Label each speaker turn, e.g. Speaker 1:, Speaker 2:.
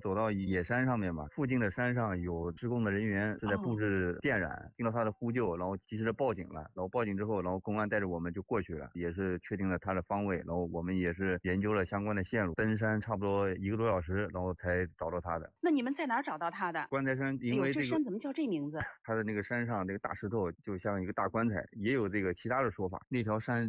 Speaker 1: 走到野山上面嘛，附近的山上有施工的人员正在布置电缆，听到他的呼救，然后及时的报警了，然后报警之后，然后公安带着我们就过去了，也是确定了他的方位，然后我们也是研究了相关的线路，登山差不多1个多小时，然后才找到他的。
Speaker 2: 那你们在哪儿找到他的？
Speaker 1: 棺材山，
Speaker 2: 哎呦，这
Speaker 1: 因为这个
Speaker 2: 山怎么叫这名字？
Speaker 1: 它的那个山上那个大石头就像一个大棺材，也有这个其他的说法。那条山